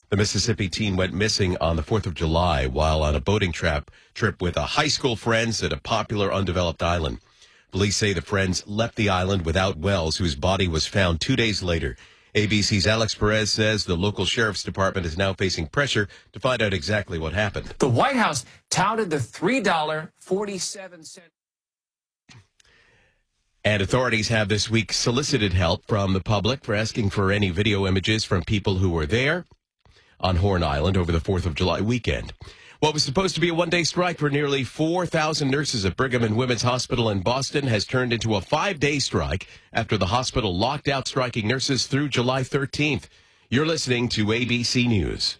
The Mississippi teen went missing on the 4th of July while on a boating trip with high school friends at a popular undeveloped island. Police say the friends left the island without Wells, whose body was found 2 days later. ABC's Alex Perez says the local sheriff's department is now facing pressure to find out exactly what happened. The White House touted the $3.47. And authorities have this week solicited help from the public for asking for any video images from people who were there on Horn Island over the 4th of July weekend. What was supposed to be a one-day strike for nearly 4,000 nurses at Brigham and Women's Hospital in Boston has turned into a 5-day strike after the hospital locked out striking nurses through July 13th. You're listening to ABC News.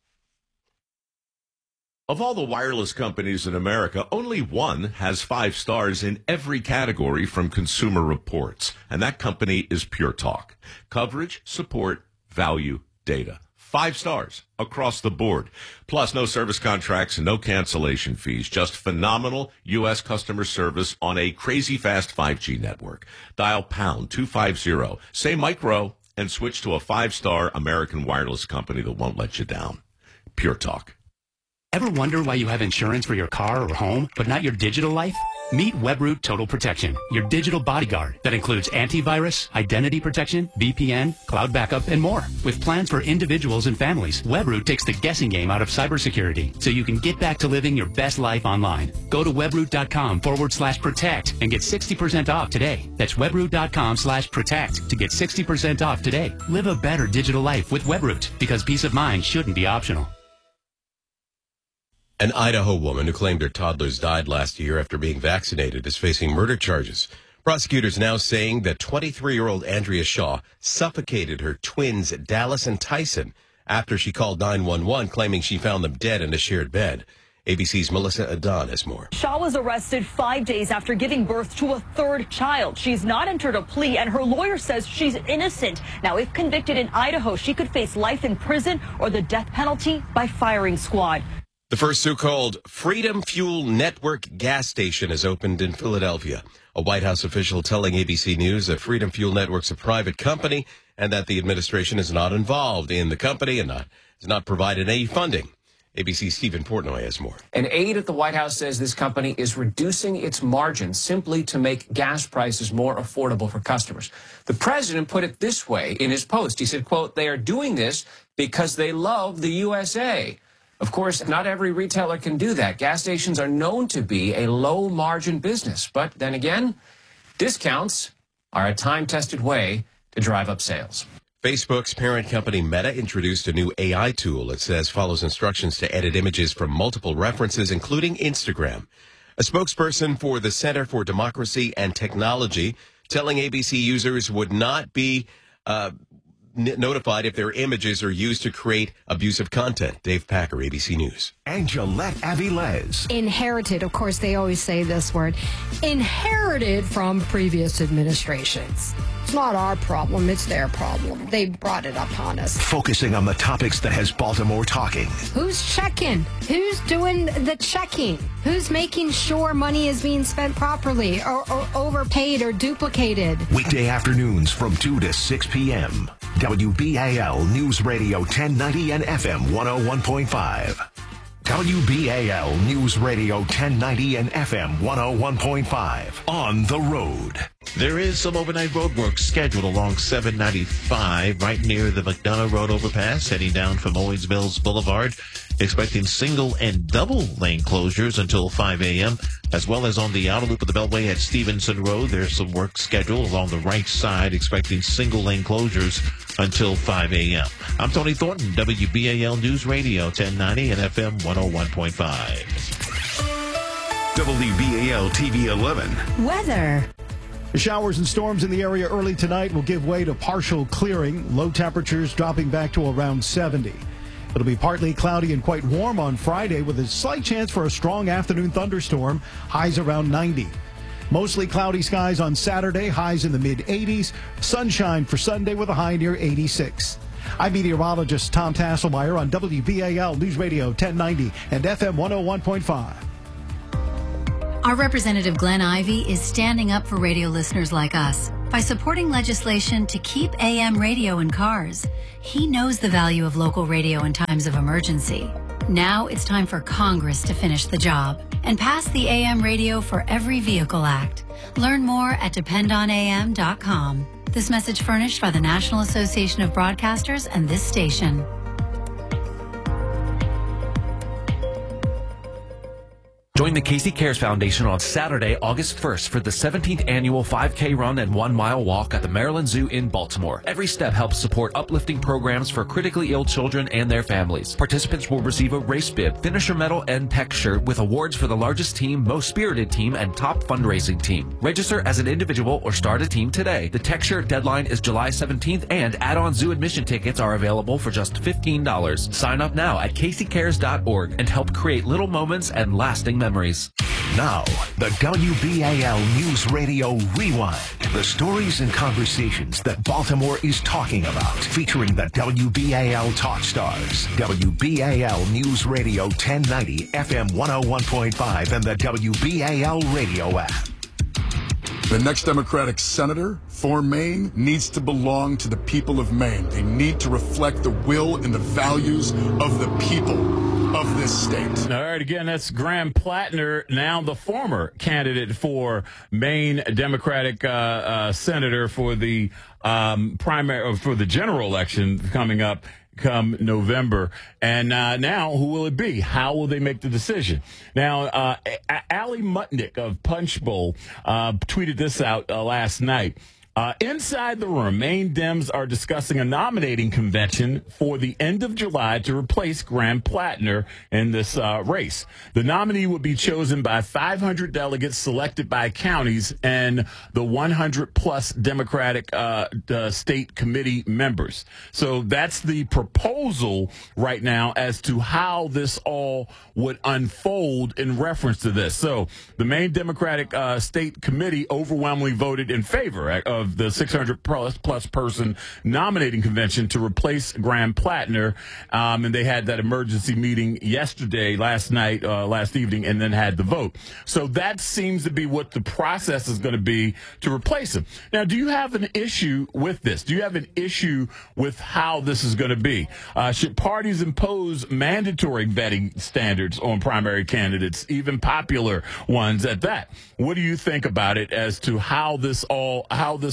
Of all the wireless companies in America, only one has 5 stars in every category from Consumer Reports, and that company is Pure Talk. Coverage, support, value, data. 5 stars across the board. Plus, no service contracts and no cancellation fees. Just phenomenal U.S. customer service on a crazy fast 5G network. Dial pound 250, say micro, and switch to a 5-star American wireless company that won't let you down. Pure Talk. Ever wonder why you have insurance for your car or home, but not your digital life? Meet Webroot Total Protection, your digital bodyguard that includes antivirus, identity protection, VPN, cloud backup, and more. With plans for individuals and families, Webroot takes the guessing game out of cybersecurity so you can get back to living your best life online. Go to webroot.com/protect and get 60% off today. That's webroot.com/protect to get 60% off today. Live a better digital life with Webroot because peace of mind shouldn't be optional. An Idaho woman who claimed her toddlers died last year after being vaccinated is facing murder charges. Prosecutors now saying that 23-year-old Andrea Shaw suffocated her twins, Dallas and Tyson, after she called 911 claiming she found them dead in a shared bed. ABC's Melissa Adon has more. Shaw was arrested 5 days after giving birth to a 3rd child. She's not entered a plea, and her lawyer says she's innocent. Now, if convicted in Idaho, she could face life in prison or the death penalty by firing squad. The first so-called Freedom Fuel Network gas station has opened in Philadelphia. A White House official telling ABC News that Freedom Fuel Network's a private company and that the administration is not involved in the company and has not provided any funding. ABC's Stephen Portnoy has more. An aide at the White House says this company is reducing its margins simply to make gas prices more affordable for customers. The president put it this way in his post. He said, quote, "They are doing this because they love the USA." Of course, not every retailer can do that. Gas stations are known to be a low-margin business. But then again, discounts are a time-tested way to drive up sales. Facebook's parent company Meta introduced a new AI tool it says follows instructions to edit images from multiple references, including Instagram. A spokesperson for the Center for Democracy and Technology telling ABC users would not be notified if their images are used to create abusive content. Dave Packer, ABC News. And Gillette Avilés. Inherited, of course, they always say this word, inherited from previous administrations. It's not our problem, it's their problem. They brought it upon us. Focusing on the topics that has Baltimore talking. Who's checking? Who's doing the checking? Who's making sure money is being spent properly or overpaid or duplicated? Weekday afternoons from 2 to 6 p.m. WBAL News Radio 1090 and FM 101.5. WBAL News Radio 1090 and FM 101.5. On the road. There is some overnight road work scheduled along 795 right near the McDonough Road overpass, heading down from Owings Mills Boulevard. Expecting single and double lane closures until 5 a.m., as well as on the outer loop of the Beltway at Stevenson Road. There's some work scheduled along the right side, expecting single lane closures until 5 a.m. I'm Tony Thornton, WBAL News Radio 1090 and FM 101.5. WBAL TV 11. Weather. The showers and storms in the area early tonight will give way to partial clearing. Low temperatures dropping back to around 70. It'll be partly cloudy and quite warm on Friday with a slight chance for a strong afternoon thunderstorm. Highs around 90. Mostly cloudy skies on Saturday. Highs in the mid-80s. Sunshine for Sunday with a high near 86. I'm meteorologist Tom Tasselmeyer on WBAL News Radio 1090 and FM 101.5. Our representative Glenn Ivey is standing up for radio listeners like us. by supporting legislation to keep AM radio in cars. He knows the value of local radio in times of emergency. Now it's time for Congress to finish the job and pass the AM Radio for Every Vehicle Act. Learn more at dependonam.com. This message furnished by the National Association of Broadcasters and this station. Join the Casey Cares Foundation on Saturday, August 1st for the 17th annual 5K run and 1 mile walk at the Maryland Zoo in Baltimore. Every step helps support uplifting programs for critically ill children and their families. Participants will receive a race bib, finisher medal, and tech shirt with awards for the largest team, most spirited team, and top fundraising team. Register as an individual or start a team today. The tech shirt deadline is July 17th, and add-on zoo admission tickets are available for just $15. Sign up now at caseycares.org and help create little moments and lasting memories. Now, the WBAL News Radio Rewind. The stories and conversations that Baltimore is talking about. Featuring the WBAL Talk Stars. WBAL News Radio 1090, FM 101.5, and the WBAL Radio app. The next Democratic senator for Maine needs to belong to the people of Maine. They need to reflect the will and the values of the people of this state. All right, again, that's Graham Plattner, now the former candidate for Maine Democratic senator for the primary, for the general election coming up come November. And now, who will it be? How will they make the decision? Now, Ali Mutnick of Punchbowl tweeted this out last night. Inside the room, Maine Dems are discussing a nominating convention for the end of July to replace Graham Plattner in this race. The nominee would be chosen by 500 delegates selected by counties and the 100-plus Democratic state committee members. So that's the proposal right now as to how this all would unfold in reference to this. So the Maine Democratic State Committee overwhelmingly voted in favor of the 600-plus person nominating convention to replace Graham Plattner, and they had that emergency meeting last evening, and then had the vote. So that seems to be what the process is going to be to replace him. Now, do you have an issue with this? Do you have an issue with how this is going to be? Should parties impose mandatory vetting standards on primary candidates, even popular ones at that? What do you think about it as to how this all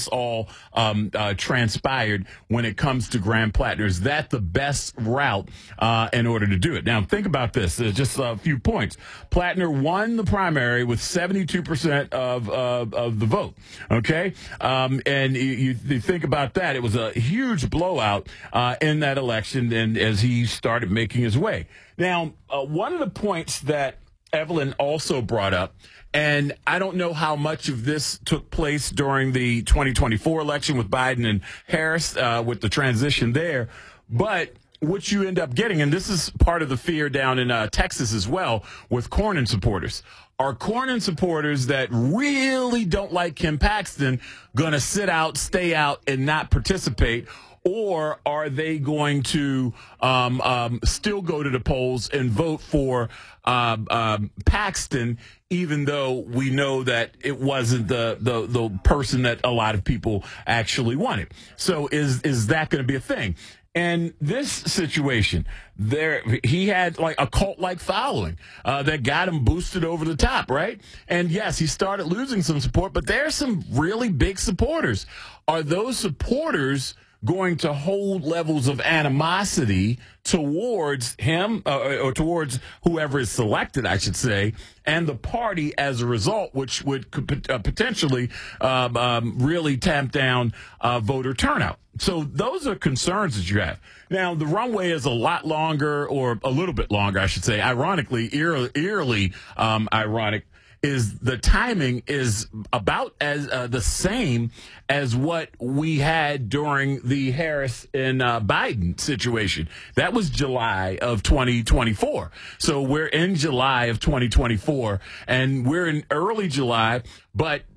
transpired when it comes to Graham Plattner? Is that the best route in order to do it? Now, think about this. Just a few points. Plattner won the primary with 72% of the vote. Okay? And you think about that. It was a huge blowout in that election, and as he started making his way. Now, one of the points that Evelyn also brought up, and I don't know how much of this took place during the 2024 election with Biden and Harris, with the transition there, but what you end up getting, and this is part of the fear down in Texas as well, with Cornyn supporters. Are Cornyn supporters that really don't like Kim Paxton going to sit out, stay out, and not participate? Or are they going to still go to the polls and vote for Paxton, even though we know that it wasn't the person that a lot of people actually wanted? So is that going to be a thing? And this situation, he had like a cult-like following that got him boosted over the top, right? And yes, he started losing some support, but there are some really big supporters. Are those supporters going to hold levels of animosity towards him or towards whoever is selected, I should say, and the party as a result, which would potentially really tamp down voter turnout? So those are concerns that you have. Now, the runway is a lot longer, or a little bit longer, I should say. Ironically, eerily ironic, is the timing is about as the same as what we had during the Harris and Biden situation. That was July of 2024. So we're in July of 2024, and we're in early July, but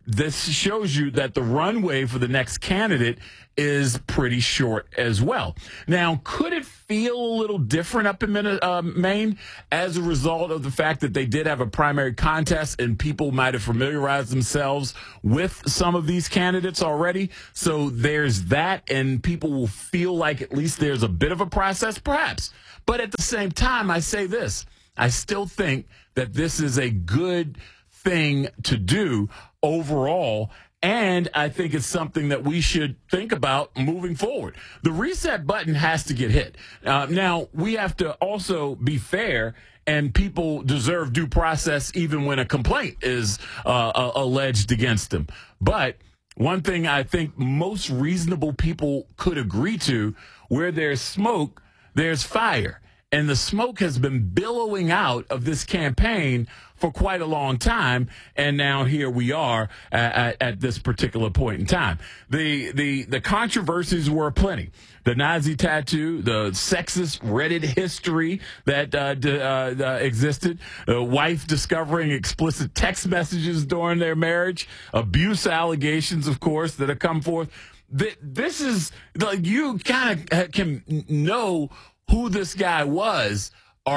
this shows you that the runway for the next candidate is pretty short as well. Now, could it feel a little different up in Maine as a result of the fact that they did have a primary contest and people might have familiarized themselves with some of these candidates already? So there's that, and people will feel like at least there's a bit of a process, perhaps. But at the same time, I say this. I still think that this is a good thing to do overall, and I think it's something that we should think about moving forward. The reset button has to get hit. Now, we have to also be fair, and people deserve due process even when a complaint is alleged against them. But one thing I think most reasonable people could agree to, where there's smoke, there's fire. And the smoke has been billowing out of this campaign for quite a long time, and now here we are at this particular point in time. The controversies were plenty. The Nazi tattoo, the sexist Reddit history that existed, the wife discovering explicit text messages during their marriage, abuse allegations, of course, that have come forth. This is, like, you kind of can know who this guy was.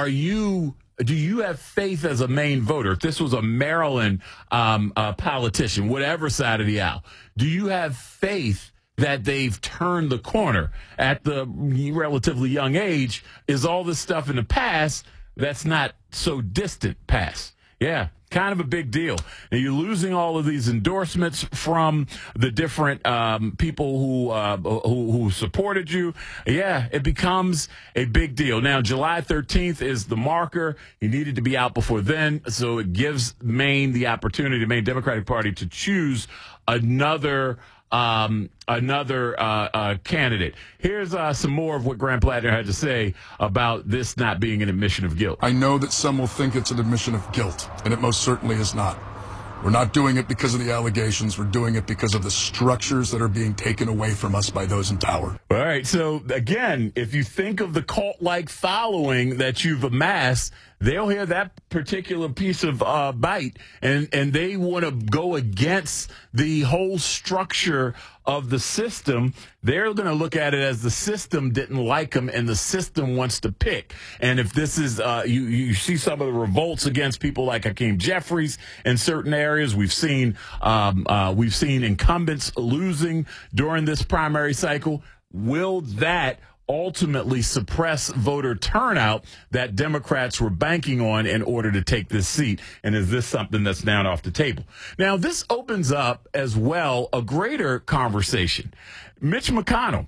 Do you have faith as a Maine voter? If this was a Maryland politician, whatever side of the aisle, do you have faith that they've turned the corner at the relatively young age? Is all this stuff in the past that's not so distant past? Yeah, kind of a big deal. And you're losing all of these endorsements from the different people who supported you. Yeah, it becomes a big deal. Now, July 13th is the marker. He needed to be out before then, so it gives Maine the opportunity, the Maine Democratic Party, to choose another candidate. Here's some more of what Graham Plattner had to say about this not being an admission of guilt. I know that some will think it's an admission of guilt, and it most certainly is not. We're not doing it because of the allegations. We're doing it because of the structures that are being taken away from us by those in power. All right. So, again, if you think of the cult-like following that you've amassed, they'll hear that particular piece of bite, and they want to go against the whole structure of the system. They're going to look at it as the system didn't like them, and the system wants to pick. And if this is, you see some of the revolts against people like Hakeem Jeffries in certain areas. We've seen incumbents losing during this primary cycle. Will that ultimately suppress voter turnout that Democrats were banking on in order to take this seat? And is this something that's now off the table? Now, this opens up as well a greater conversation. Mitch McConnell,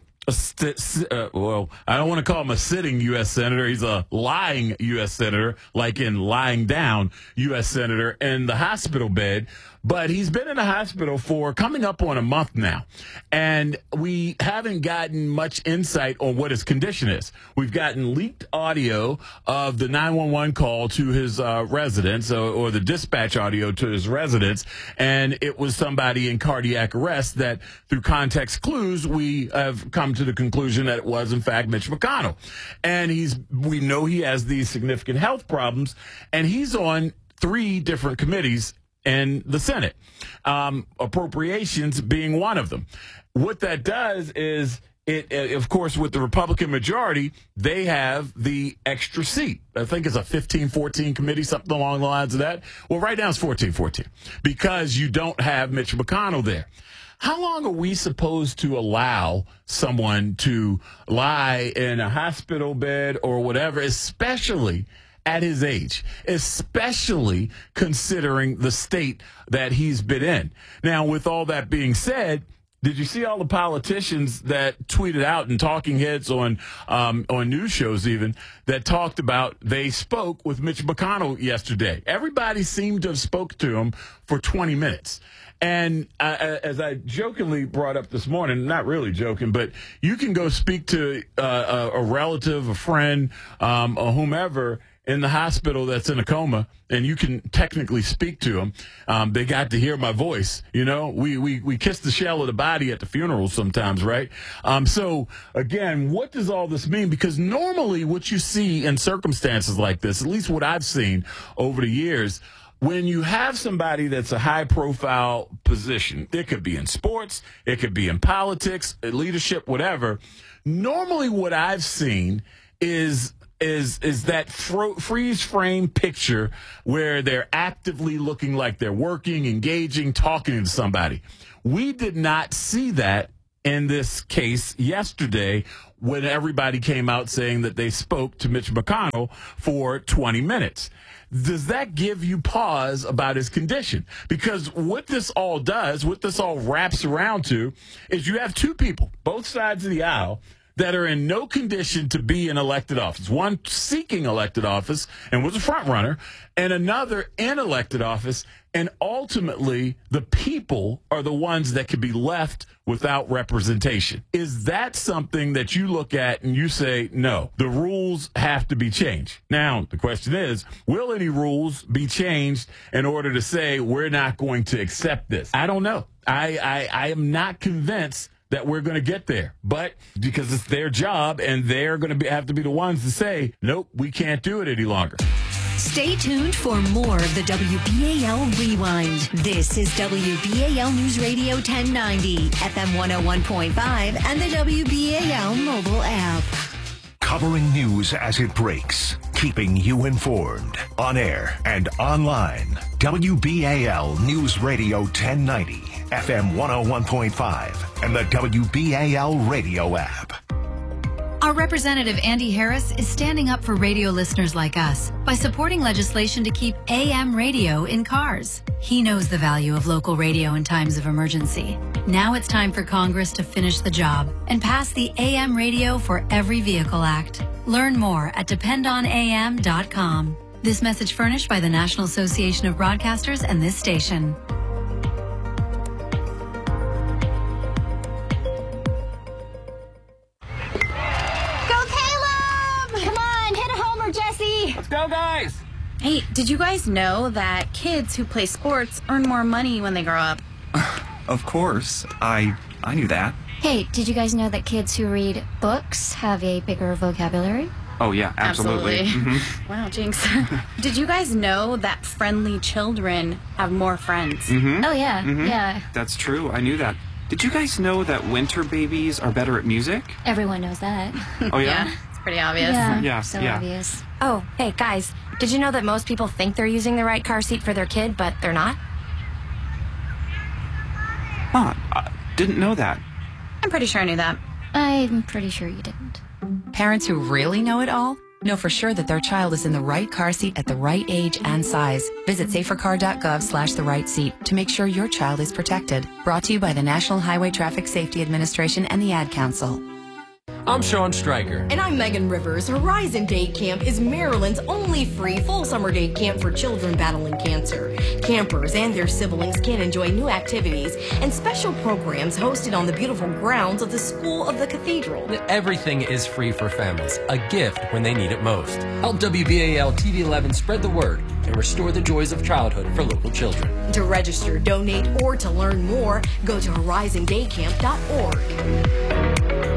well, I don't want to call him a sitting U.S. Senator. He's a lying U.S. Senator, like in lying down U.S. Senator in the hospital bed. But he's been in the hospital for coming up on a month now, and we haven't gotten much insight on what his condition is. We've gotten leaked audio of the 911 call to his residence, or the dispatch audio to his residence, and it was somebody in cardiac arrest that, through context clues, we have come to the conclusion that it was, in fact, Mitch McConnell. And we know he has these significant health problems, and he's on 3 different committees in the Senate, appropriations being one of them. What that does is, of course, with the Republican majority, they have the extra seat. I think it's a 15-14 committee, something along the lines of that. Well, right now it's 14-14 because you don't have Mitch McConnell there. How long are we supposed to allow someone to lie in a hospital bed or whatever, especially at his age, especially considering the state that he's been in? Now, with all that being said, did you see all the politicians that tweeted out, and talking heads on news shows even, that talked about they spoke with Mitch McConnell yesterday? Everybody seemed to have spoke to him for 20 minutes. And as I jokingly brought up this morning, not really joking, but you can go speak to a relative, a friend, or whomever in the hospital that's in a coma, and you can technically speak to them. They got to hear my voice. You know, we kiss the shell of the body at the funerals sometimes, right? So, again, what does all this mean? Because normally what you see in circumstances like this, at least what I've seen over the years, when you have somebody that's a high-profile position, it could be in sports, it could be in politics, leadership, whatever. Normally what I've seen is that freeze frame picture where they're actively looking like they're working, engaging, talking to somebody. We did not see that in this case yesterday when everybody came out saying that they spoke to Mitch McConnell for 20 minutes. Does that give you pause about his condition? Because what this all does, what this all wraps around to, is you have two people, both sides of the aisle, that are in no condition to be in elected office. One seeking elected office and was a front runner, and another in elected office. And ultimately, the people are the ones that could be left without representation. Is that something that you look at and you say, no, the rules have to be changed? Now, the question is, will any rules be changed in order to say we're not going to accept this? I don't know. I am not convinced that we're going to get there, but because it's their job and they're going to have to be the ones to say, nope, we can't do it any longer. Stay tuned for more of the WBAL Rewind. This is WBAL News Radio 1090, FM 101.5, and the WBAL mobile app. Covering news as it breaks, keeping you informed, on air and online. WBAL News Radio 1090, FM 101.5, and the WBAL radio app. Our Representative Andy Harris is standing up for radio listeners like us by supporting legislation to keep AM radio in cars. He knows the value of local radio in times of emergency. Now it's time for Congress to finish the job and pass the AM Radio for Every Vehicle Act. Learn more at dependonam.com. This message furnished by the National Association of Broadcasters and this station. Let's go, guys! Hey, did you guys know that kids who play sports earn more money when they grow up? Of course. I knew that. Hey, did you guys know that kids who read books have a bigger vocabulary? Oh, yeah, absolutely. Mm-hmm. Wow, Jinx. Did you guys know that friendly children have more friends? Mm-hmm. Oh, yeah, mm-hmm. yeah. That's true. I knew that. Did you guys know that winter babies are better at music? Everyone knows that. Oh, yeah? It's pretty obvious. Yeah, so yeah. obvious. Oh, hey, guys, did you know that most people think they're using the right car seat for their kid, but they're not? Huh, didn't know that. I'm pretty sure I knew that. I'm pretty sure you didn't. Parents who really know it all know for sure that their child is in the right car seat at the right age and size. Visit safercar.gov/the right seat to make sure your child is protected. Brought to you by the National Highway Traffic Safety Administration and the Ad Council. I'm Sean Stryker. And I'm Megan Rivers. Horizon Day Camp is Maryland's only free full summer day camp for children battling cancer. Campers and their siblings can enjoy new activities and special programs hosted on the beautiful grounds of the School of the Cathedral. Everything is free for families, a gift when they need it most. Help WBAL TV 11 spread the word and restore the joys of childhood for local children. To register, donate, or to learn more, go to horizondaycamp.org.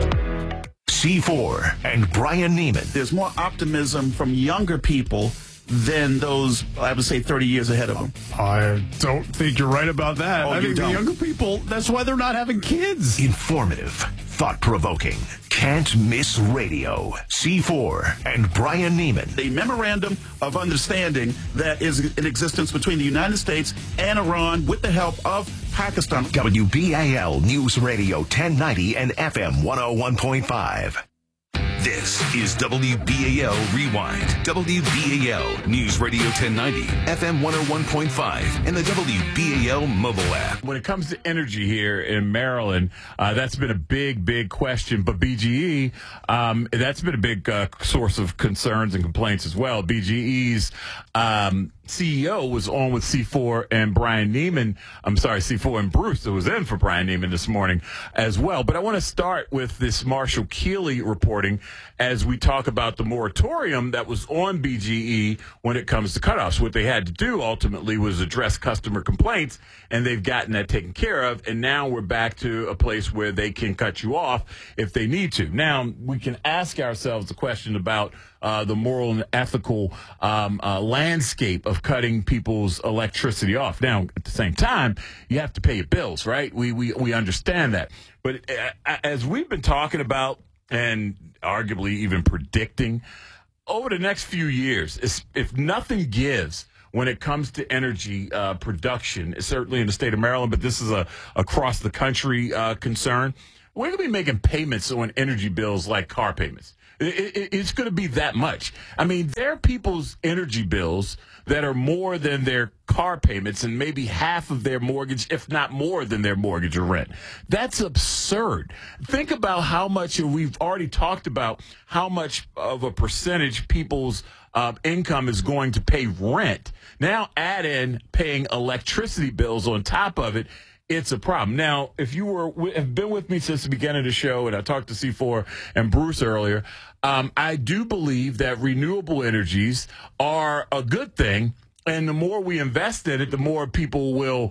C4 and Brian Neiman. There's more optimism from younger people than those, I would say, 30 years ahead of them. I don't think you're right about that. Oh, I think the younger people, that's why they're not having kids. Informative, thought-provoking, can't miss radio. C4 and Brian Neiman. The memorandum of understanding that is in existence between the United States and Iran with the help of Pakistan. WBAL News Radio 1090 and FM 101.5. This is WBAL Rewind. WBAL News Radio 1090, FM 101.5, and the WBAL mobile app. When it comes to energy here in Maryland, that's been a big question. But BGE, that's been a big source of concerns and complaints as well. BGE's CEO was on with C4 and Brian Neiman. I'm sorry, C4 and Bruce, that was in for Brian Neiman this morning as well. But I want to start with this Marshall Keeley reporting as we talk about the moratorium that was on BGE when it comes to cutoffs. What they had to do ultimately was address customer complaints, and they've gotten that taken care of. And now we're back to a place where they can cut you off if they need to. Now, we can ask ourselves the question about the moral and ethical landscape of cutting people's electricity off. Now, at the same time, you have to pay your bills, right? We understand that. But as we've been talking about and arguably even predicting, over the next few years, if nothing gives when it comes to energy production, certainly in the state of Maryland, but this is a across the country concern, we're going to be making payments on energy bills like car payments. It's going to be that much. I mean, there are people's energy bills that are more than their car payments and maybe half of their mortgage, if not more than their mortgage or rent. That's absurd. Think about how much, we've already talked about how much of a percentage people's income is going to pay rent. Now add in paying electricity bills on top of it. It's a problem. Now, if you have been with me since the beginning of the show, and I talked to C4 and Bruce earlier, I do believe that renewable energies are a good thing. And the more we invest in it, the more people will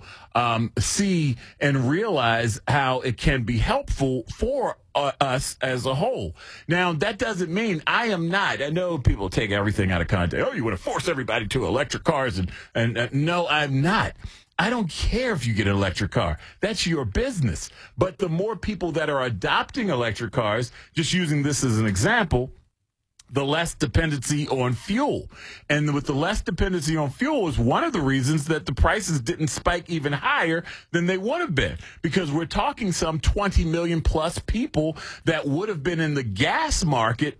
see and realize how it can be helpful for us as a whole. Now, that doesn't mean I know people take everything out of context. Oh, you want to force everybody to electric cars. And no, I'm not. I don't care if you get an electric car. That's your business. But the more people that are adopting electric cars, just using this as an example, the less dependency on fuel. And with the less dependency on fuel is one of the reasons that the prices didn't spike even higher than they would have been. Because we're talking some 20 million plus people that would have been in the gas market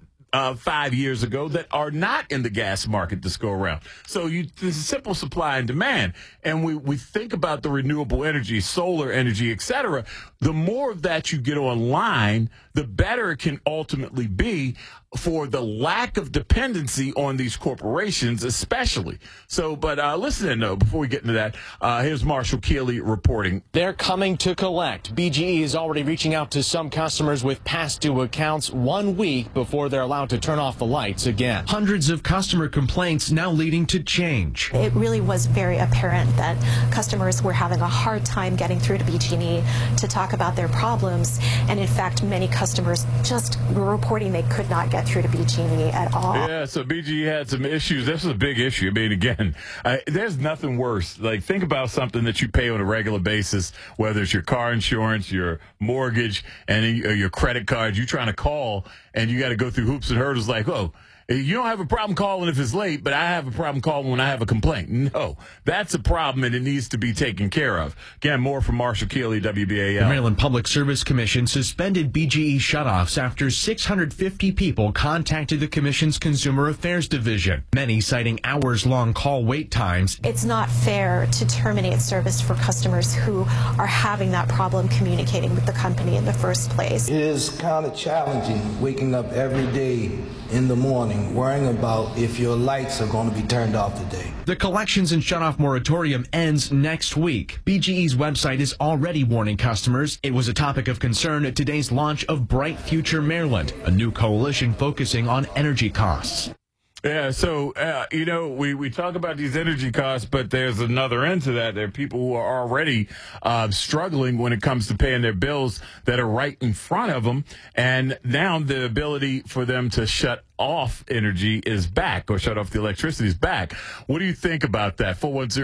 5 years ago that are not in the gas market this go around. So there's a simple supply and demand. And we think about the renewable energy, solar energy, et cetera. The more of that you get online, the better it can ultimately be for the lack of dependency on these corporations, especially. So, but listen, before we get into that, here's Marshall Keeley reporting. They're coming to collect. BGE is already reaching out to some customers with past due accounts 1 week before they're allowed to turn off the lights again. Hundreds of customer complaints now leading to change. It really was very apparent that customers were having a hard time getting through to BGE to talk about their problems. And in fact, many customers just were reporting they could not get through to BGE at all. Yeah, so BGE had some issues. This is a big issue. I mean, again, there's nothing worse. Like, think about something that you pay on a regular basis, whether it's your car insurance, your mortgage, and your credit card. You're trying to call, and you got to go through hoops and hurdles like, oh, you don't have a problem calling if it's late, but I have a problem calling when I have a complaint. No, that's a problem, and it needs to be taken care of. Again, more from Marshall Keeley, WBAL. The Maryland Public Service Commission suspended BGE shutoffs after 650 people contacted the Commission's Consumer Affairs Division, many citing hours-long call wait times. It's not fair to terminate service for customers who are having that problem communicating with the company in the first place. It is kind of challenging waking up every day in the morning worrying about if your lights are going to be turned off today. The collections and shutoff moratorium ends next week. BGE's website is already warning customers. It was a topic of concern at today's launch of Bright Future Maryland, a new coalition focusing on energy costs. Yeah, so, we talk about these energy costs, but there's another end to that. There are people who are already struggling when it comes to paying their bills that are right in front of them. And now the ability for them to shut off energy is back, or shut off the electricity is back. What do you think about that?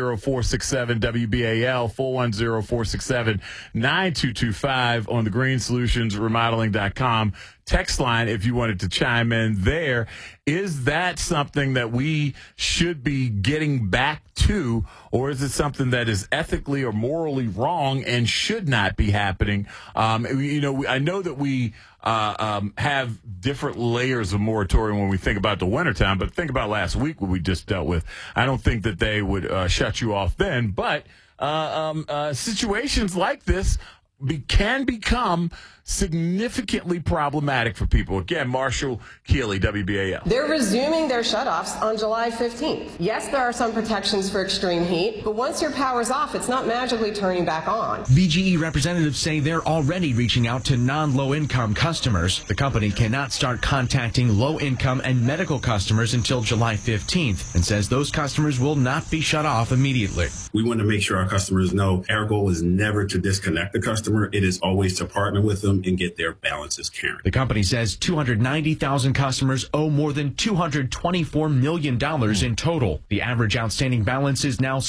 410-467-WBAL, 410-467-9225 on the greensolutionsremodeling.com text line if you wanted to chime in there. Is that something that we should be getting back to, or is it something that is ethically or morally wrong and should not be happening? I know that we have different layers of moratorium when we think about the wintertime, but think about last week what we just dealt with. I don't think that they would shut you off then, but situations like this can become significantly problematic for people. Again, Marshall Keeley, WBAL. They're resuming their shutoffs on July 15th. Yes, there are some protections for extreme heat, but once your power's off, it's not magically turning back on. BGE representatives say they're already reaching out to non-low-income customers. The company cannot start contacting low-income and medical customers until July 15th and says those customers will not be shut off immediately. We want to make sure our customers know our goal is never to disconnect the customer. It is always to partner with them and get their balances current. The company says 290,000 customers owe more than $224 million in total. The average outstanding balance is now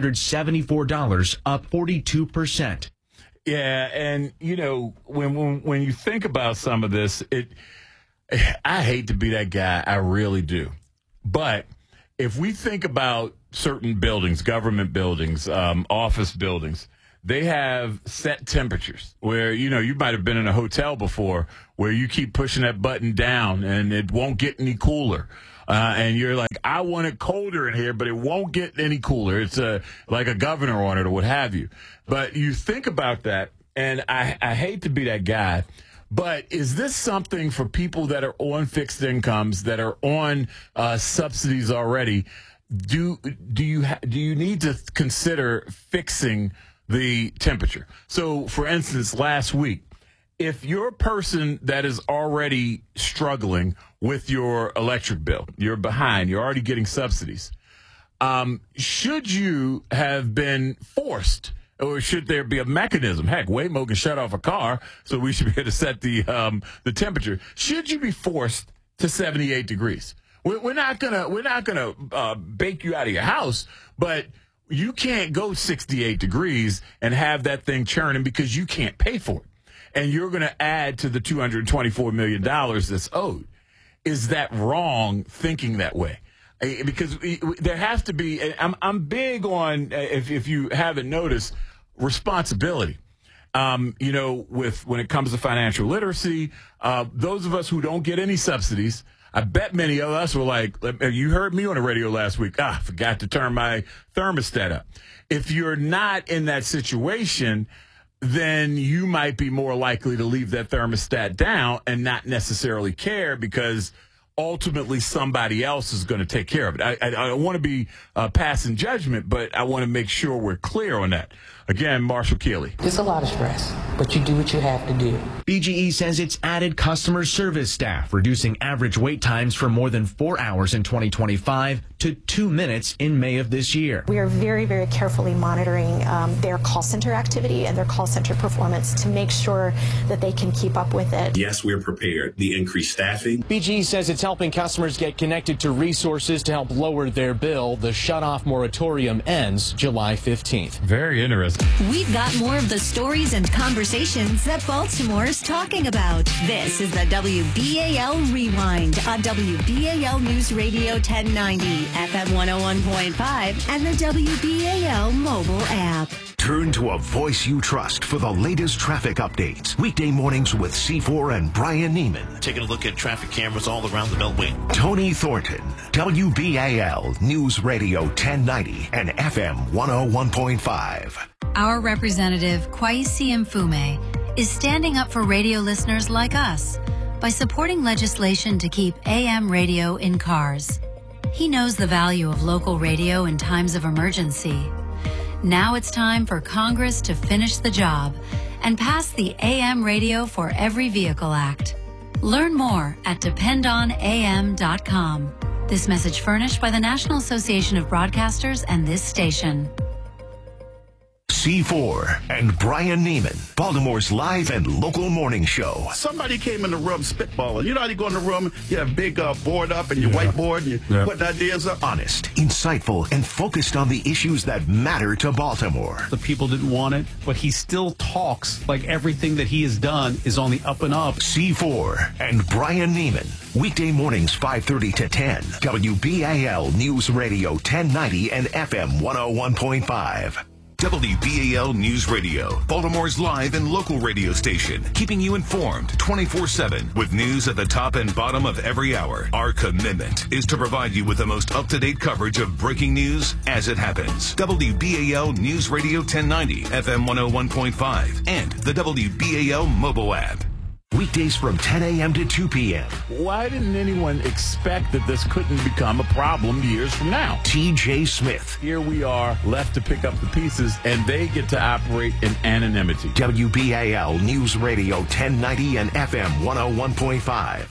$774, up 42%. Yeah, and, when you think about some of this, I hate to be that guy. I really do. But if we think about certain buildings, government buildings, office buildings, they have set temperatures where, you might have been in a hotel before where you keep pushing that button down and it won't get any cooler. And you're like, I want it colder in here, but it won't get any cooler. It's like a governor on it or what have you. But you think about that, and I hate to be that guy, but is this something for people that are on fixed incomes, that are on subsidies already? Do you need to consider fixing the temperature? So, for instance, last week, if you're a person that is already struggling with your electric bill, you're behind, you're already getting subsidies, should you have been forced, or should there be a mechanism? Heck, Waymo can shut off a car, so we should be able to set the temperature. Should you be forced to 78 degrees? We're not gonna bake you out of your house, but you can't go 68 degrees and have that thing churning because you can't pay for it. And you're going to add to the $224 million that's owed. Is that wrong thinking that way? Because there has to be, I'm big on, if you haven't noticed, responsibility. When it comes to financial literacy, those of us who don't get any subsidies, I bet many of us were like, you heard me on the radio last week, forgot to turn my thermostat up. If you're not in that situation, then you might be more likely to leave that thermostat down and not necessarily care, because ultimately somebody else is going to take care of it. I don't want to be passing judgment, but I want to make sure we're clear on that. Again, Marshall Keeley. It's a lot of stress, but you do what you have to do. BGE says it's added customer service staff, reducing average wait times from more than 4 hours in 2025 to 2 minutes in May of this year. We are very, very carefully monitoring their call center activity and their call center performance to make sure that they can keep up with it. Yes, we're prepared. The increased staffing. BGE says it's helping customers get connected to resources to help lower their bill. The shutoff moratorium ends July 15th. Very interesting. We've got more of the stories and conversations that Baltimore's talking about. This is the WBAL Rewind on WBAL News Radio 1090, FM 101.5, and the WBAL mobile app. Turn to a voice you trust for the latest traffic updates. Weekday mornings with C4 and Brian Neiman. Taking a look at traffic cameras all around the Beltway. Tony Thornton, WBAL News Radio 1090 and FM 101.5. Our representative, Kwesi Mfume, is standing up for radio listeners like us by supporting legislation to keep AM radio in cars. He knows the value of local radio in times of emergency. Now it's time for Congress to finish the job and pass the AM Radio for Every Vehicle Act. Learn more at dependonam.com. This message furnished by the National Association of Broadcasters and this station. C4 and Brian Neiman, Baltimore's live and local morning show. Somebody came in the room spitballing. You know how you go in the room, you have a big board up and your whiteboard and you're putting ideas up? Honest, insightful, and focused on the issues that matter to Baltimore. The people didn't want it, but he still talks like everything that he has done is on the up and up. C4 and Brian Neiman, weekday mornings 5:30 to 10, WBAL News Radio 1090 and FM 101.5. WBAL News Radio, Baltimore's live and local radio station, keeping you informed 24/7 with news at the top and bottom of every hour. Our commitment is to provide you with the most up-to-date coverage of breaking news as it happens. WBAL News Radio 1090, FM 101.5, and the WBAL mobile app. Weekdays from 10 a.m. to 2 p.m. Why didn't anyone expect that this couldn't become a problem years from now? T.J. Smith. Here we are, left to pick up the pieces, and they get to operate in anonymity. WBAL News Radio 1090 and FM 101.5.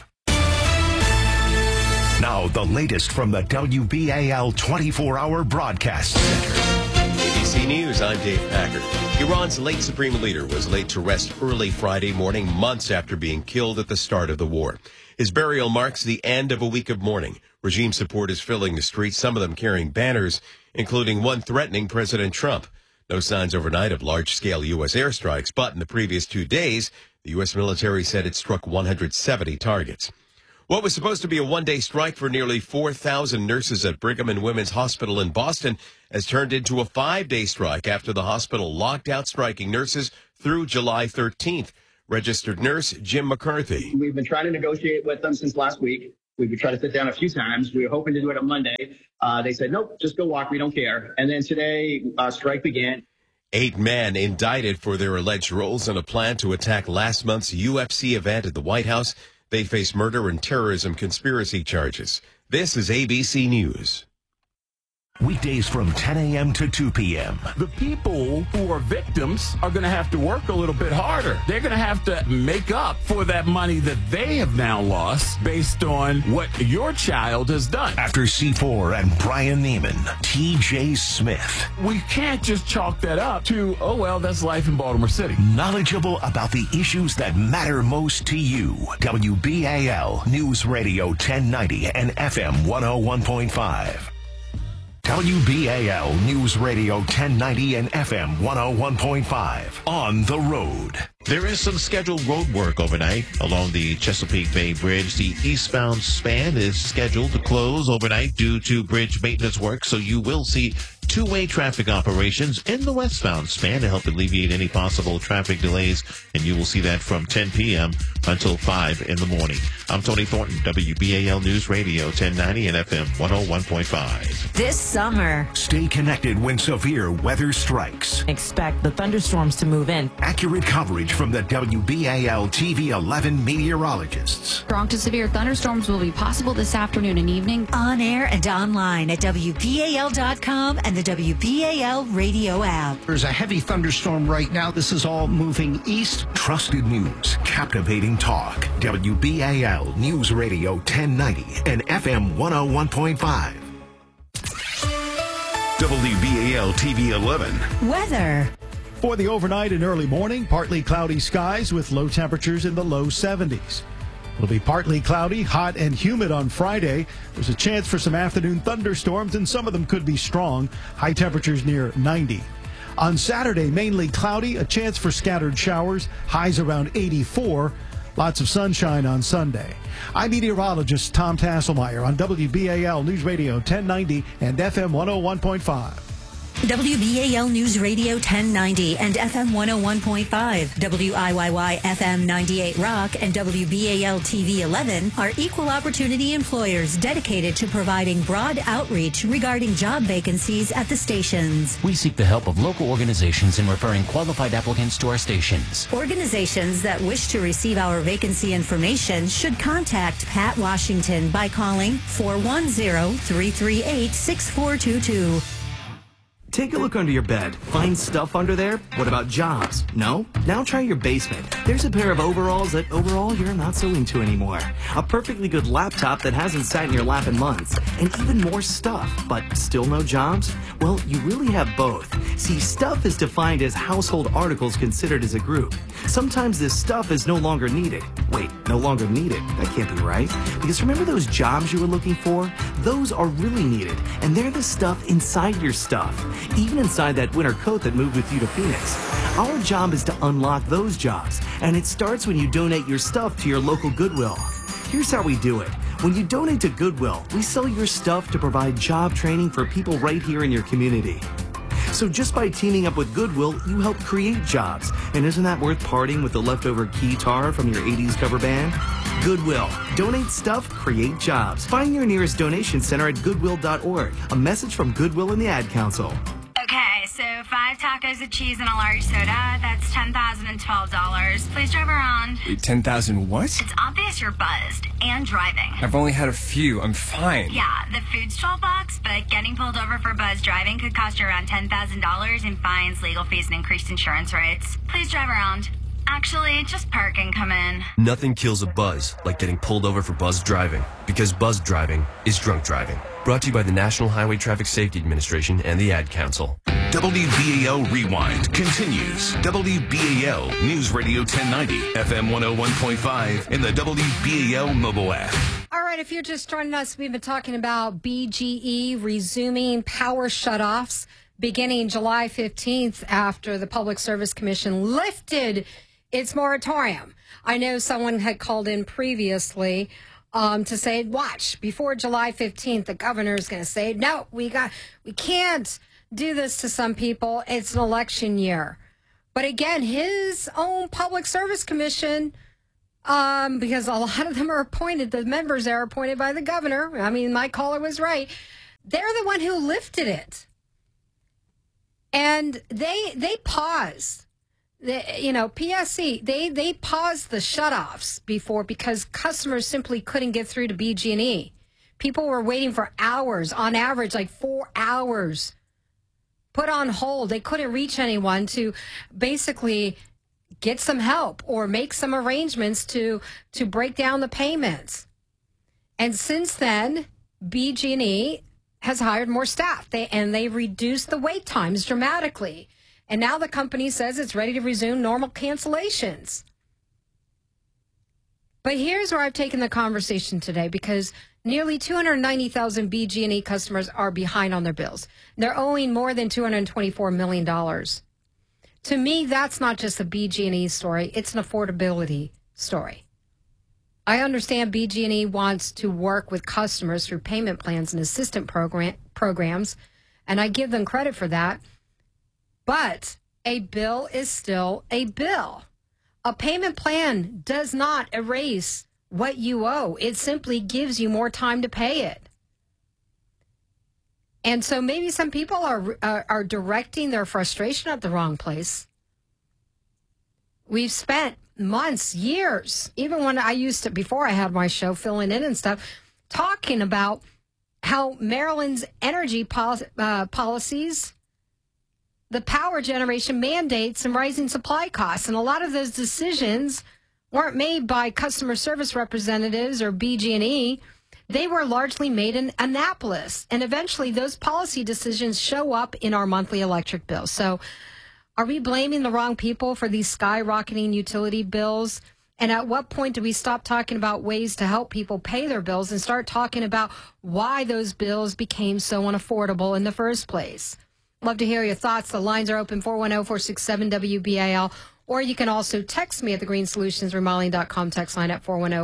Now, the latest from the WBAL 24-hour broadcast center. ABC News, I'm Dave Packard. Iran's late supreme leader was laid to rest early Friday morning, months after being killed at the start of the war. His burial marks the end of a week of mourning. Regime support is filling the streets, some of them carrying banners, including one threatening President Trump. No signs overnight of large-scale U.S. airstrikes, but in the previous 2 days, the U.S. military said it struck 170 targets. What was supposed to be a one-day strike for nearly 4,000 nurses at Brigham and Women's Hospital in Boston has turned into a 5-day strike after the hospital locked out striking nurses through July 13th. Registered nurse Jim McCarthy. We've been trying to negotiate with them since last week. We've been trying to sit down a few times. We were hoping to do it on Monday. They said, nope, just go walk. We don't care. And then today, strike began. 8 men indicted for their alleged roles in a plan to attack last month's UFC event at the White House. They face murder and terrorism conspiracy charges. This is ABC News. Weekdays from 10 a.m. to 2 p.m. The people who are victims are going to have to work a little bit harder. They're going to have to make up for that money that they have now lost based on what your child has done. After C4 and Brian Neiman, T.J. Smith. We can't just chalk that up to, oh, well, that's life in Baltimore City. Knowledgeable about the issues that matter most to you. WBAL News Radio 1090 and FM 101.5. WBAL News Radio 1090 and FM 101.5. On the road. There is some scheduled road work overnight along the Chesapeake Bay Bridge. The eastbound span is scheduled to close overnight due to bridge maintenance work, so you will see two-way traffic operations in the westbound span to help alleviate any possible traffic delays, and you will see that from 10 p.m. until 5 in the morning. I'm Tony Thornton, WBAL News Radio 1090 and FM 101.5. This summer, stay connected when severe weather strikes. Expect the thunderstorms to move in. Accurate coverage from the WBAL TV 11 meteorologists. Strong to severe thunderstorms will be possible this afternoon and evening. On air and online at WBAL.com and the WBAL radio app. There's a heavy thunderstorm right now. This is all moving east. Trusted news, captivating talk. WBAL News Radio 1090 and FM 101.5. WBAL TV 11. Weather. For the overnight and early morning, partly cloudy skies with low temperatures in the low 70s. It'll be partly cloudy, hot, and humid on Friday. There's a chance for some afternoon thunderstorms, and some of them could be strong. High temperatures near 90. On Saturday, mainly cloudy, a chance for scattered showers, highs around 84. Lots of sunshine on Sunday. I'm meteorologist Tom Tasselmeyer on WBAL News Radio 1090 and FM 101.5. WBAL News Radio 1090 and FM 101.5, WIYY FM 98 Rock, and WBAL TV 11 are equal opportunity employers dedicated to providing broad outreach regarding job vacancies at the stations. We seek the help of local organizations in referring qualified applicants to our stations. Organizations that wish to receive our vacancy information should contact Pat Washington by calling 410-338-6422. Take a look under your bed. Find stuff under there? What about jobs? No? Now try your basement. There's a pair of overalls that overall you're not so into anymore. A perfectly good laptop that hasn't sat in your lap in months. And even more stuff, but still no jobs? Well, you really have both. See, stuff is defined as household articles considered as a group. Sometimes this stuff is no longer needed. Wait, no longer needed? That can't be right. Because remember those jobs you were looking for? Those are really needed. And they're the stuff inside your stuff. Even inside that winter coat that moved with you to Phoenix. Our job is to unlock those jobs, and it starts when you donate your stuff to your local Goodwill. Here's how we do it. When you donate to Goodwill, we sell your stuff to provide job training for people right here in your community. So just by teaming up with Goodwill, you help create jobs. And isn't that worth parting with the leftover guitar from your 80s cover band? Goodwill. Donate stuff, create jobs. Find your nearest donation center at goodwill.org. A message from Goodwill and the Ad Council. Okay, so 5 tacos of cheese and a large soda, that's $10,012. Please drive around. Wait, 10,000 what? It's obvious you're buzzed and driving. I've only had a few. I'm fine. Yeah, the food's $12, but getting pulled over for buzz driving could cost you around $10,000 in fines, legal fees, and increased insurance rates. Please drive around. Actually, just park and come in. Nothing kills a buzz like getting pulled over for buzz driving, because buzz driving is drunk driving. Brought to you by the National Highway Traffic Safety Administration and the Ad Council. WBAL Rewind continues. WBAL News Radio 1090, FM 101.5, and the WBAL mobile app. All right, if you're just joining us, we've been talking about BGE resuming power shutoffs beginning July 15th after the Public Service Commission lifted its moratorium. I know someone had called in previously to say, watch, before July 15th, the governor is going to say, no, we can't do this to some people. It's an election year. But again, his own Public Service Commission, because a lot of them are appointed, the members there are appointed by the governor. I mean, my caller was right. They're the one who lifted it. And they paused. PSC, they paused the shutoffs before because customers simply couldn't get through to BG&E. People were waiting for hours, on average, like 4 hours, put on hold. They couldn't reach anyone to basically get some help or make some arrangements to break down the payments. And since then, BG&E has hired more staff. They reduced the wait times dramatically. And now the company says it's ready to resume normal cancellations. But here's where I've taken the conversation today, because nearly 290,000 BG&E customers are behind on their bills. They're owing more than $224 million. To me, that's not just a BG&E story. It's an affordability story. I understand BG&E wants to work with customers through payment plans and assistance programs, and I give them credit for that. But a bill is still a bill. A payment plan does not erase what you owe. It simply gives you more time to pay it. And so maybe some people are directing their frustration at the wrong place. We've spent months, years, even when I used to, before I had my show, filling in and stuff, talking about how Maryland's energy policies, the power generation mandates, and rising supply costs. And a lot of those decisions weren't made by customer service representatives or BG&E. They were largely made in Annapolis. And eventually those policy decisions show up in our monthly electric bills. So are we blaming the wrong people for these skyrocketing utility bills? And at what point do we stop talking about ways to help people pay their bills and start talking about why those bills became so unaffordable in the first place? Love to hear your thoughts. The lines are open, 410-467-WBAL. Or you can also text me at the greensolutionsremodeling.com text line at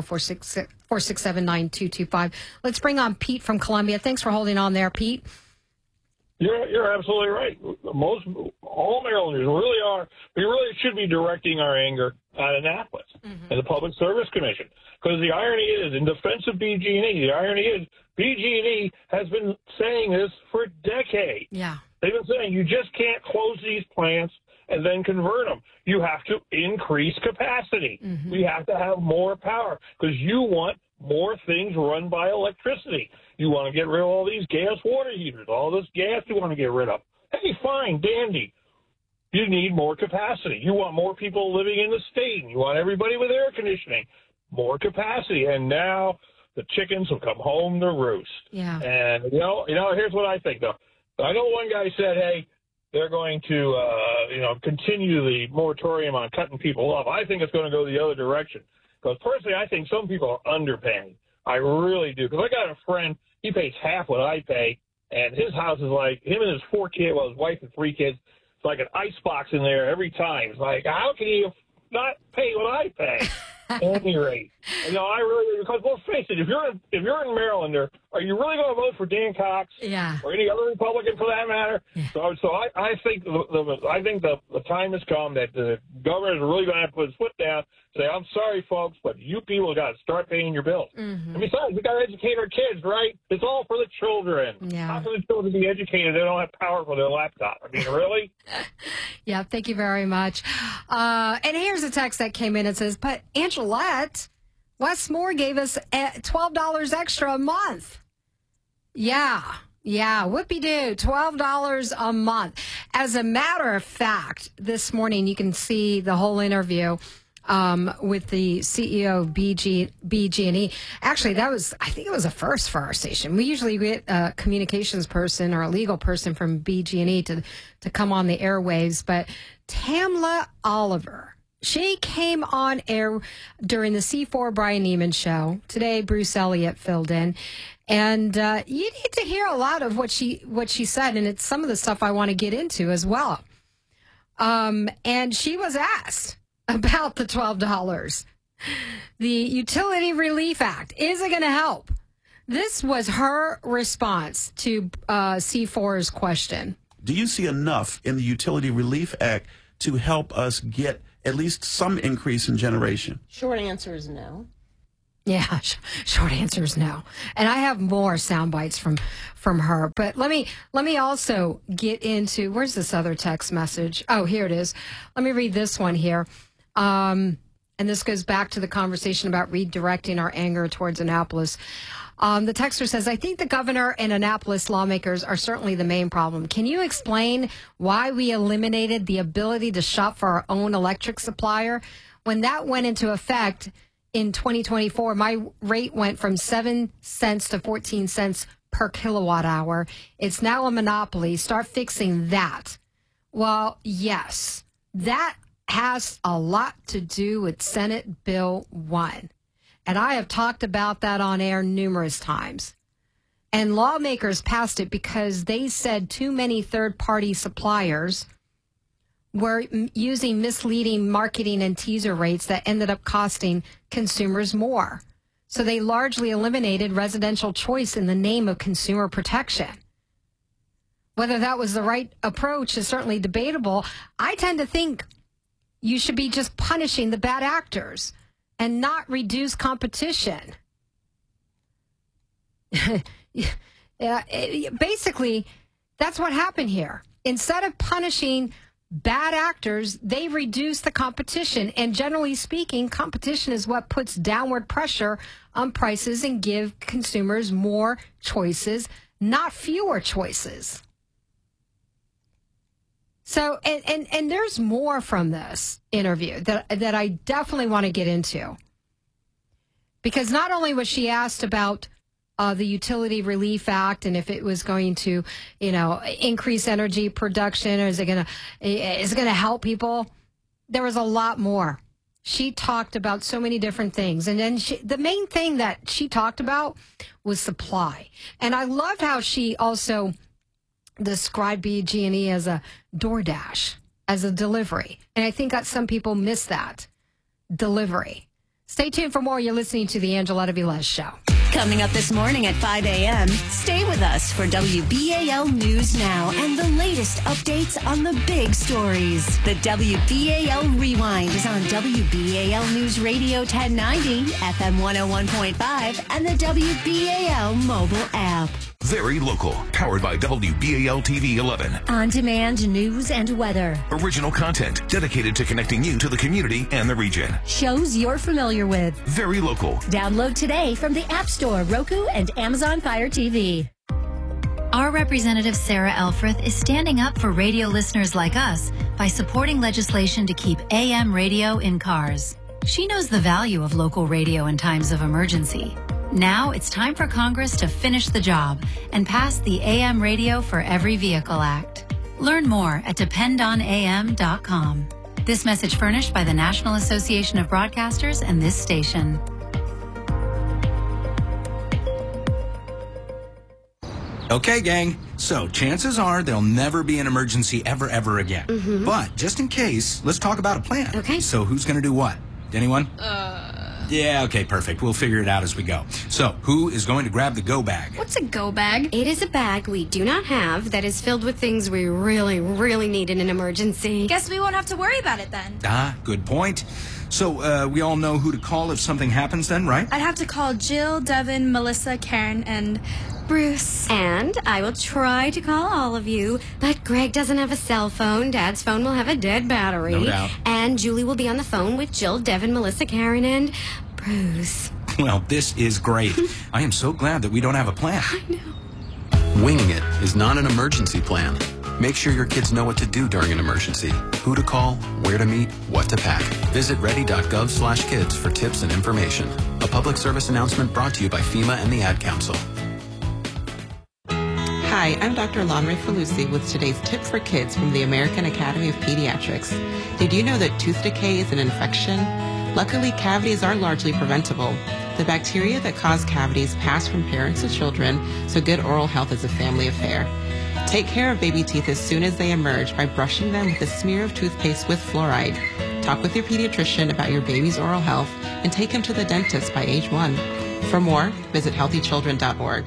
410-467-9225. Let's bring on Pete from Columbia. Thanks for holding on there, Pete. You're absolutely right. All Marylanders we really should be directing our anger at Annapolis and the Public Service Commission. Because the irony is, in defense of BG&E, the irony is BG&E has been saying this for decades. Yeah. They've been saying you just can't close these plants and then convert them. You have to increase capacity. We have to have more power because you want more things run by electricity. You want to get rid of all these gas water heaters, all this gas you want to get rid of. Hey, fine, dandy. You need more capacity. You want more people living in the state. You want everybody with air conditioning. More capacity. And now the chickens will come home to roost. Yeah. And, here's what I think, though. I know one guy said, hey, they're going to, continue the moratorium on cutting people off. I think it's going to go the other direction. Because personally, I think some people are underpaying. I really do. Because I got a friend, he pays half what I pay, and his house is like, him and his 4 kids, his wife and 3 kids, it's like an icebox in there every time. It's like, how can you not pay what I pay? At any rate. I really, because let's face it, if you're in Maryland, are you really going to vote for Dan Cox? Yeah. Or any other Republican for that matter? Yeah. So I think the time has come that the governor is really going to have to put his foot down, say, I'm sorry, folks, but you people got to start paying your bills. And besides, we got to educate our kids, right? It's all for the children. Yeah. How can the children be educated? They don't have power for their laptop. I mean, really? Yeah, thank you very much. And here's a text that came in. It says, but Angelette, Wes Moore gave us $12 extra a month. Yeah, whoopee-doo, $12 a month. As a matter of fact, this morning you can see the whole interview with the CEO of BG&E. Actually, I think it was a first for our station. We usually get a communications person or a legal person from BG&E to come on the airwaves, but Tamla Oliver, she came on air during the C4 Brian Neiman show. Today, Bruce Elliott filled in. And you need to hear a lot of what she said, and it's some of the stuff I want to get into as well. And she was asked about the $12. The Utility Relief Act, is it going to help? This was her response to C4's question. Do you see enough in the Utility Relief Act to help us get at least some increase in generation? Short answer is no. Yeah, short answer is no. And I have more sound bites from her. But let me also get into, where's this other text message? Oh, here it is. Let me read this one here. And this goes back to the conversation about redirecting our anger towards Annapolis. The texter says, I think the governor and Annapolis lawmakers are certainly the main problem. Can you explain why we eliminated the ability to shop for our own electric supplier? When that went into effect in 2024, my rate went from 7 cents to 14 cents per kilowatt hour. It's now a monopoly. Start fixing that. Well, yes, that has a lot to do with Senate Bill 1. And I have talked about that on air numerous times. And lawmakers passed it because they said too many third-party suppliers were using misleading marketing and teaser rates that ended up costing consumers more. So they largely eliminated residential choice in the name of consumer protection. Whether that was the right approach is certainly debatable. I tend to think you should be just punishing the bad actors and not reduce competition. Basically, that's what happened here. Instead of punishing bad actors, they reduce the competition. And generally speaking, competition is what puts downward pressure on prices and give consumers more choices, not fewer choices. So, and there's more from this interview that I definitely want to get into. Because not only was she asked about the Utility Relief Act and if it was going to, increase energy production, or is it going to help people? There was a lot more. She talked about so many different things. And then the main thing that she talked about was supply. And I loved how she also described BG&E as a DoorDash, as a delivery. And I think that some people miss that delivery. Stay tuned for more. You're listening to the Angeletta Velez Show. Coming up this morning at 5 a.m., stay with us for WBAL News Now and the latest updates on the big stories. The WBAL Rewind is on WBAL News Radio 1090, FM 101.5, and the WBAL mobile app. Very local. Powered by WBAL TV 11. On-demand news and weather. Original content dedicated to connecting you to the community and the region. Shows you're familiar with. Very local. Download today from the App Store, Roku, and Amazon Fire TV. Our representative Sarah Elfreth is standing up for radio listeners like us by supporting legislation to keep AM radio in cars. She knows the value of local radio in times of emergency. Now it's time for Congress to finish the job and pass the AM Radio for Every Vehicle Act. Learn more at dependonam.com. This message furnished by the National Association of Broadcasters and this station. Okay, gang. So chances are there'll never be an emergency ever again. Mm-hmm. But just in case, let's talk about a plan. Okay. So who's going to do what? Anyone? Yeah, okay, perfect. We'll figure it out as we go. So, who is going to grab the go bag? What's a go bag? It is a bag we do not have that is filled with things we really need in an emergency. Guess we won't have to worry about it then. Ah, good point. So, we all know who to call if something happens then, right? I'd have to call Jill, Devin, Melissa, Karen, and Bruce. And I will try to call all of you, but Greg doesn't have a cell phone. Dad's phone will have a dead battery. No doubt. And Julie will be on the phone with Jill, Devin, Melissa, Karen, and Bruce. Well, this is great. I am so glad that we don't have a plan. I know. Winging it is not an emergency plan. Make sure your kids know what to do during an emergency, who to call, where to meet, what to pack. Visit ready.gov/kids for tips and information. A public service announcement brought to you by FEMA and the Ad Council. Hi, I'm Dr. Lonray Falusi with today's tip for kids from the American Academy of Pediatrics. Did you know that tooth decay is an infection? Luckily, cavities are largely preventable. The bacteria that cause cavities pass from parents to children, so good oral health is a family affair. Take care of baby teeth as soon as they emerge by brushing them with a smear of toothpaste with fluoride. Talk with your pediatrician about your baby's oral health and take him to the dentist by age 1. For more, visit healthychildren.org.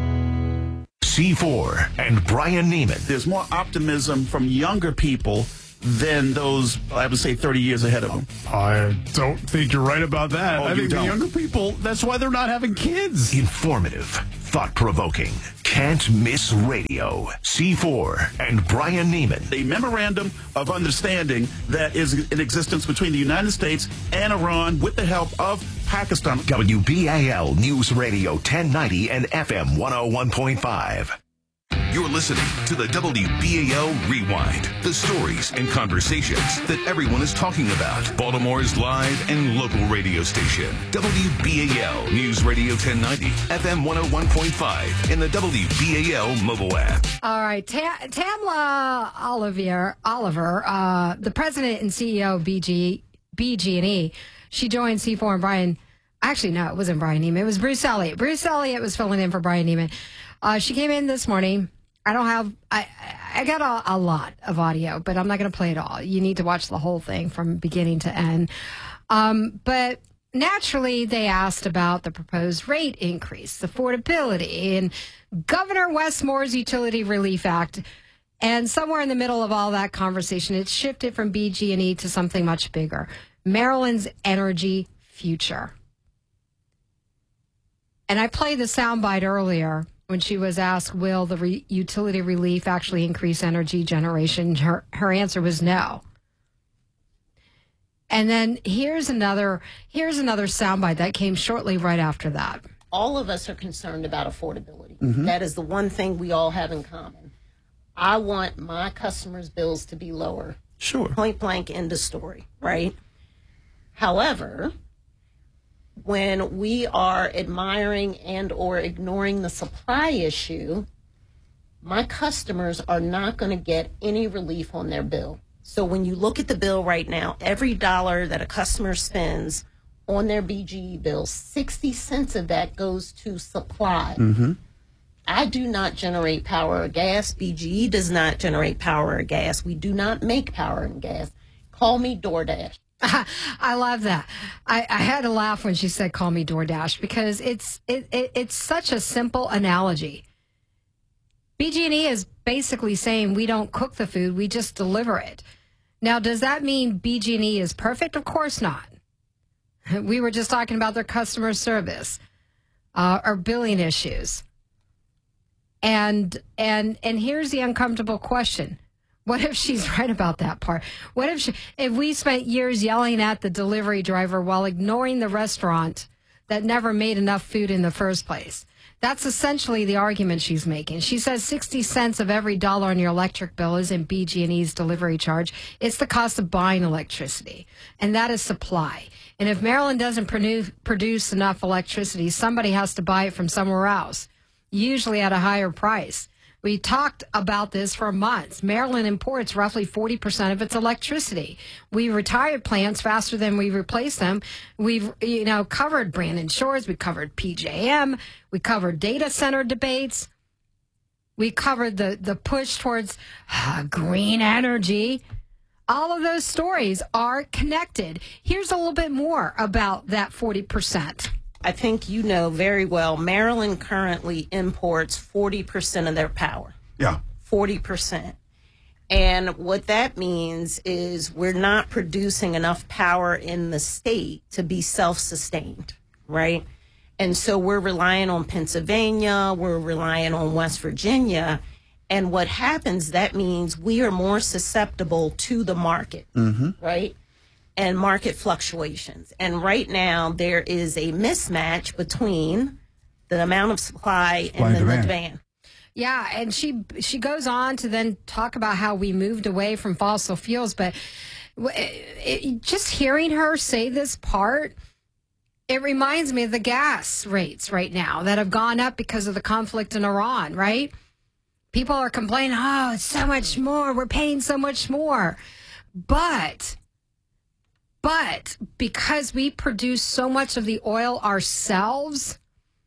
C4 and Brian Neiman. There's more optimism from younger people than those, I would say, 30 years ahead of them. I don't think you're right about that. I think the don't? younger people, that's why they're not having kids. Informative, thought-provoking, can't miss radio. C4 and Brian Neiman. A memorandum of understanding that is in existence between the United States and Iran with the help of Pakistan. WBAL News Radio 1090 and FM 101.5. You're listening to the WBAL Rewind, the stories and conversations that everyone is talking about. Baltimore's live and local radio station, WBAL News Radio 1090, FM 101.5, and the WBAL mobile app. All right, Tamla Oliver, the president and CEO of BG&E, she joined C4 and Brian. Actually, no, it wasn't Brian Neiman. It was Bruce Elliott. Bruce Elliott was filling in for Brian Neiman. She came in this morning. I got a lot of audio, but I'm not going to play it all. You need to watch the whole thing from beginning to end. But naturally, they asked about the proposed rate increase, affordability, and Governor Wes Moore's Utility Relief Act. And somewhere in the middle of all that conversation, it shifted from BG&E to something much bigger, Maryland's energy future. And I played the soundbite earlier when she was asked, will the utility relief actually increase energy generation? Her answer was no. And then here's another soundbite that came shortly right after that. All of us are concerned about affordability. Mm-hmm. That is the one thing we all have in common. I want my customers' bills to be lower. Sure. Point blank, end of story, right? However, when we are admiring and or ignoring the supply issue, my customers are not going to get any relief on their bill. So when you look at the bill right now, every dollar that a customer spends on their BGE bill, 60 cents of that goes to supply. Mm-hmm. I do not generate power or gas. BGE does not generate power or gas. We do not make power and gas. Call me DoorDash. I love that. I had to laugh when she said, call me DoorDash, because it's such a simple analogy. BG&E is basically saying we don't cook the food, we just deliver it. Now, does that mean BG&E is perfect? Of course not. We were just talking about their customer service or billing issues. And here's the uncomfortable question. What if she's right about that part? What if we spent years yelling at the delivery driver while ignoring the restaurant that never made enough food in the first place? That's essentially the argument she's making. She says 60 cents of every dollar on your electric bill is in BG&E's delivery charge. It's the cost of buying electricity, and that is supply. And if Maryland doesn't produce enough electricity, somebody has to buy it from somewhere else, usually at a higher price. We talked about this for months. Maryland imports roughly 40% of its electricity. We retired plants faster than we replaced them. We've, covered Brandon Shores. We covered PJM. We covered data center debates. We covered the push towards green energy. All of those stories are connected. Here's a little bit more about that 40%. I think you know very well, Maryland currently imports 40% of their power. Yeah. 40%. And what that means is we're not producing enough power in the state to be self-sustained, right? And so we're relying on Pennsylvania, we're relying on West Virginia. And what happens, that means we are more susceptible to the market, right? And market fluctuations. And right now, there is a mismatch between the amount of supply and the demand. Yeah, and she goes on to then talk about how we moved away from fossil fuels, but just hearing her say this part, it reminds me of the gas rates right now that have gone up because of the conflict in Iran, right? People are complaining, oh, it's so much more. We're paying so much more. But because we produce so much of the oil ourselves,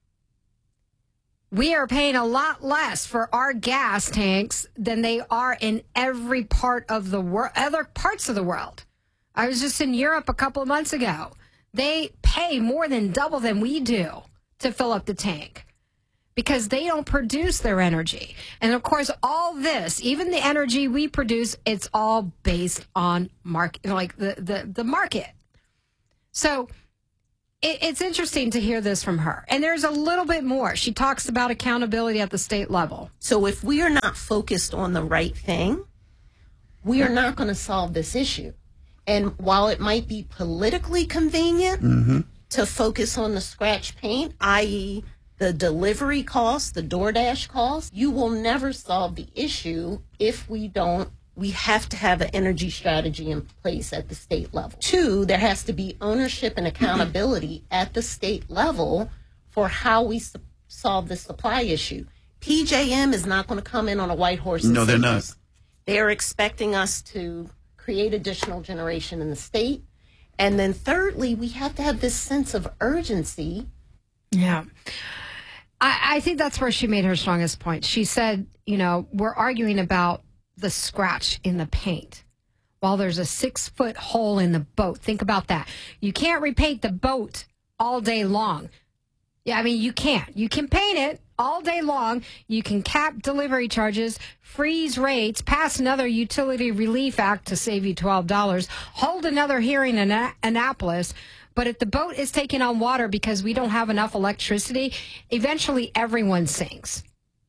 we are paying a lot less for our gas tanks than they are in every part of the world, other parts of the world. I was just in Europe a couple of months ago. They pay more than double than we do to fill up the tank because they don't produce their energy. And of course, all this, even the energy we produce, it's all based on market, like the market. So it's interesting to hear this from her. And there's a little bit more. She talks about accountability at the state level. So if we are not focused on the right thing, we are not going to solve this issue. And while it might be politically convenient to focus on the scratch paint, i.e. the delivery costs, the DoorDash costs, you will never solve the issue if we don't. We have to have an energy strategy in place at the state level. 2, there has to be ownership and accountability at the state level for how we solve the supply issue. PJM is not going to come in on a white horse. No, they're not. They're expecting us to create additional generation in the state. And then thirdly, we have to have this sense of urgency. Yeah. I think that's where she made her strongest point. She said, we're arguing about the scratch in the paint while there's a 6-foot hole in the boat. Think about that. You can't repaint the boat all day long. Yeah, I mean, you can't. You can paint it all day long. You can cap delivery charges, freeze rates, pass another utility relief act to save you $12, hold another hearing in Annapolis. But if the boat is taking on water because we don't have enough electricity, eventually everyone sinks.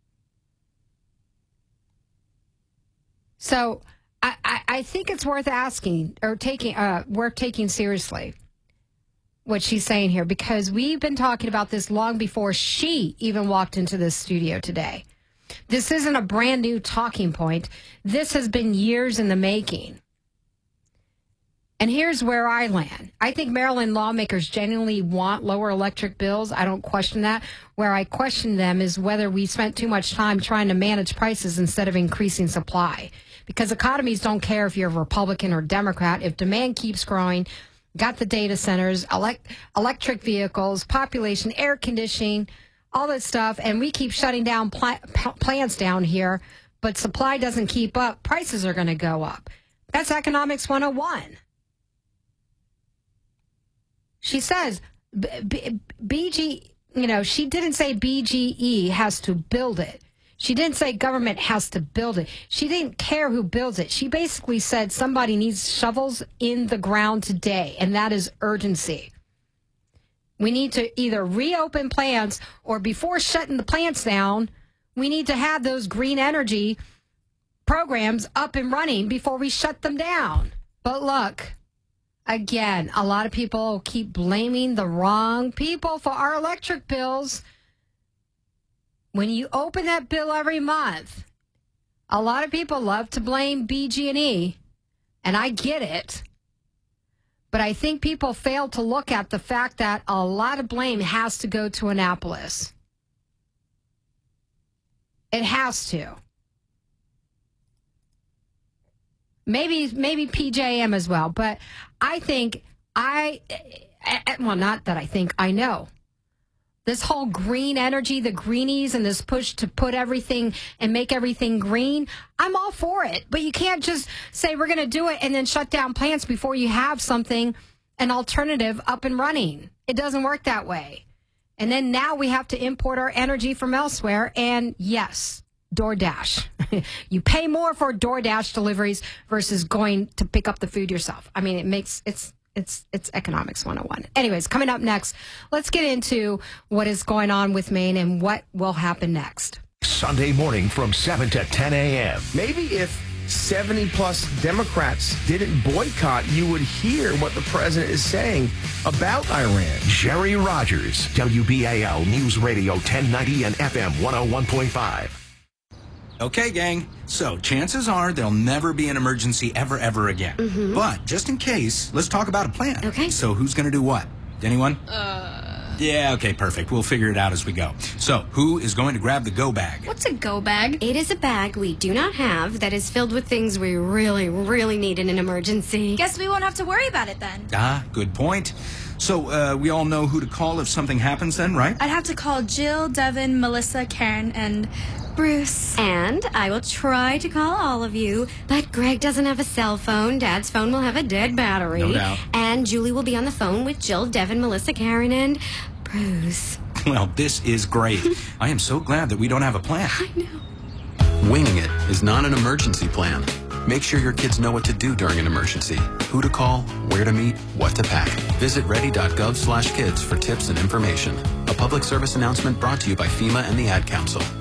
So I think it's worth asking or taking seriously what she's saying here, because we've been talking about this long before she even walked into this studio today. This isn't a brand new talking point. This has been years in the making. And here's where I land. I think Maryland lawmakers genuinely want lower electric bills. I don't question that. Where I question them is whether we spent too much time trying to manage prices instead of increasing supply. Because economies don't care if you're a Republican or Democrat. If demand keeps growing, got the data centers, electric vehicles, population, air conditioning, all that stuff, and we keep shutting down plants down here, but supply doesn't keep up, prices are going to go up. That's Economics 101. She says, she didn't say BGE has to build it. She didn't say government has to build it. She didn't care who builds it. She basically said somebody needs shovels in the ground today, and that is urgency. We need to either reopen plants, or before shutting the plants down, we need to have those green energy programs up and running before we shut them down. But look, again, a lot of people keep blaming the wrong people for our electric bills. When you open that bill every month, a lot of people love to blame BG&E, and I get it. But I think people fail to look at the fact that a lot of blame has to go to Annapolis. It has to. Maybe PJM as well, but I think I know. This whole green energy, the greenies, and this push to put everything and make everything green, I'm all for it. But you can't just say we're going to do it and then shut down plants before you have something, an alternative up and running. It doesn't work that way. And then now we have to import our energy from elsewhere. And yes, DoorDash. You pay more for DoorDash deliveries versus going to pick up the food yourself. I mean, it's Economics 101. Anyways, coming up next, let's get into what is going on with Maine and what will happen next. Sunday morning from 7 to 10 a.m. Maybe if 70-plus Democrats didn't boycott, you would hear what the president is saying about Iran. Jerry Rogers, WBAL News Radio 1090 and FM 101.5. Okay, gang. So chances are there'll never be an emergency ever again. Mhm. But just in case, let's talk about a plan. Okay. So who's going to do what? Anyone? Yeah, okay, perfect. We'll figure it out as we go. So who is going to grab the go bag? What's a go bag? It is a bag we do not have that is filled with things we really need in an emergency. Guess we won't have to worry about it then. Ah, good point. So we all know who to call if something happens then, right? I'd have to call Jill, Devin, Melissa, Karen, and Bruce. And I will try to call all of you, but Greg doesn't have a cell phone. Dad's phone will have a dead battery. No doubt. And Julie will be on the phone with Jill, Devin, Melissa, Karen, and Bruce. Well, this is great. I am so glad that we don't have a plan. Winging it is not an emergency plan. Make sure your kids know what to do during an emergency, who to call, where to meet, what to pack. Visit ready.gov/kids for tips and information. A public service announcement brought to you by FEMA and the Ad Council.